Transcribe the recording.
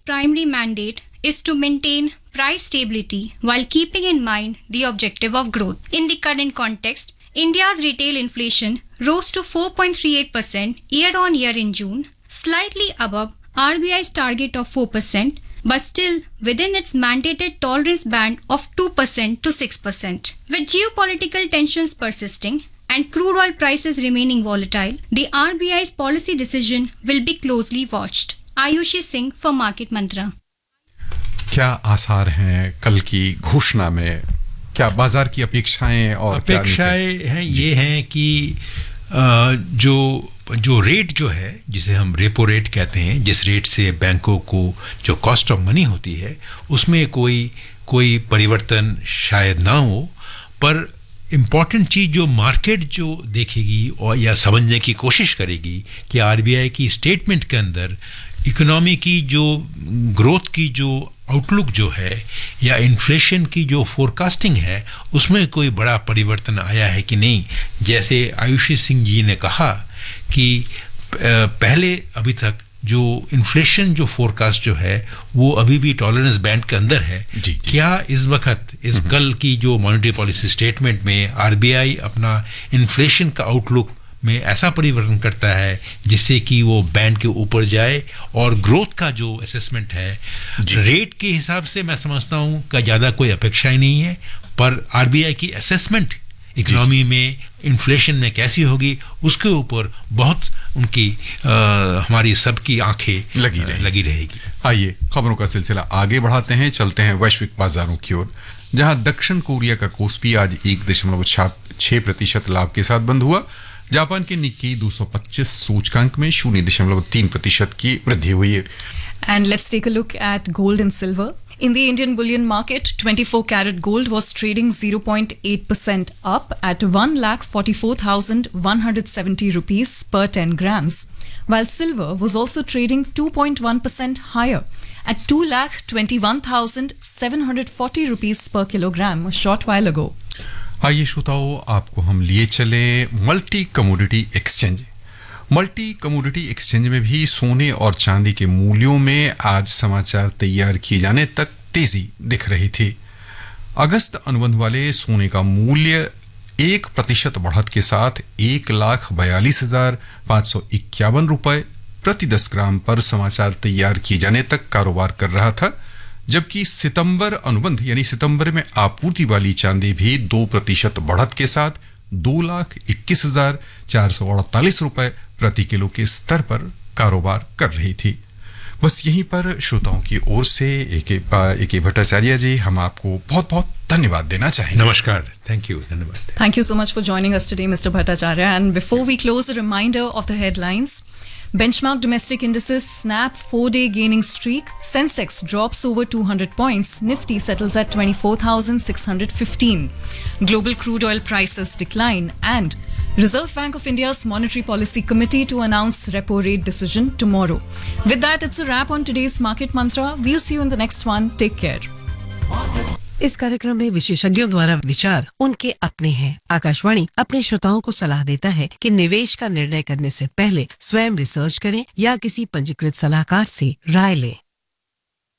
primary mandate is to maintain price stability while keeping in mind the objective of growth. In the current context, India's retail inflation rose to 4.38% year-on-year in June, slightly above RBI's target of 4%, but still within its mandated tolerance band of 2% to 6%. With geopolitical tensions persisting and crude oil prices remaining volatile, the RBI's policy decision will be closely watched. Ayushi Singh for Market Mantra. क्या आसार हैं कल की घोषणा में? क्या बाजार की अपेक्षाएं हैं ये हैं कि जो रेट जो है जिसे हम रेपो रेट कहते हैं, जिस रेट से बैंकों को जो कॉस्ट ऑफ मनी होती है उसमें कोई परिवर्तन शायद ना हो, पर इम्पॉर्टेंट चीज़ जो मार्केट जो देखेगी और या समझने की कोशिश करेगी कि आरबीआई की स्टेटमेंट के अंदर इकोनॉमी की जो ग्रोथ की जो आउटलुक जो है या इन्फ्लेशन की जो फोरकास्टिंग है उसमें कोई बड़ा परिवर्तन आया है कि नहीं। जैसे आयुषी सिंह जी ने कहा कि पहले अभी तक जो इन्फ्लेशन जो फोरकास्ट जो है वो अभी भी टॉलरेंस बैंड के अंदर है। क्या इस वक्त इस कल की जो मॉनेटरी पॉलिसी स्टेटमेंट में आरबीआई अपना इन्फ्लेशन का आउटलुक में ऐसा परिवर्तन करता है जिससे कि वो बैंड के ऊपर जाए, और ग्रोथ का जो असेसमेंट है रेट के हिसाब से मैं समझता हूँ कि ज़्यादा कोई अपेक्षा ही नहीं है, पर आरबीआई की असेसमेंट इकोनॉमी में इन्फ्लेशन में कैसी होगी उसके ऊपर बहुत उनकी हमारी सबकी आंखें लगी रहेगी। आइए खबरों का सिलसिला आगे बढ़ाते हैं, चलते हैं वैश्विक बाजारों की ओर, जहां दक्षिण कोरिया का कोस्पी आज 1.6% लाभ के साथ बंद हुआ। जापान के निक्की 225 सूचकांक में 0.3% की वृद्धि हुई है। And let's take a look at gold and silver. In the Indian bullion market, 24 karat gold was trading 0.8% up at 1,44,170 rupees per 10 grams, while silver was also trading 2.1% higher at 2,21,740 rupees per kilogram a short while ago. आइए श्रोताओं, आपको हम लिए चले multi commodity exchange. Multi commodity exchange में भी सोने और चांदी के मूल्यों में आज समाचार तैयार किए जाने तक तेजी दिख रही थी। अगस्त अनुबंध वाले सोने का मूल्य 1% बढ़त के साथ 1,42,551 रुपए प्रति 10 ग्राम पर समाचार तैयार किए जाने तक कारोबार कर रहा था, जबकि सितंबर अनुबंध यानी सितंबर में आपूर्ति वाली चांदी भी 2% बढ़त के साथ 2,21,448 रुपए प्रति किलो के स्तर पर कारोबार कर रही थी। बस यहीं पर श्रोताओं की ओर से ए.के. भट्टाचार्य जी, हम आपको बहुत बहुत धन्यवाद देना चाहेंगे। नमस्कार, थैंक यू, धन्यवाद। Thank you so much for joining us today, Mr. Bhattacharya. And before we close, a reminder of the headlines. Benchmark domestic indices snap 4-day gaining streak. Sensex drops over 200 points. Nifty settles at 24,615. Global crude oil prices decline. And Reserve Bank of India's Monetary Policy Committee to announce repo rate decision tomorrow. With that, it's a wrap on today's Market Mantra. We'll see you in the next one. Take care. इस कार्यक्रम में विशेषज्ञों द्वारा विचार उनके अपने हैं। आकाशवाणी अपने श्रोताओं को सलाह देता है कि निवेश का निर्णय करने से पहले स्वयं रिसर्च करें या किसी पंजीकृत सलाहकार से राय लें।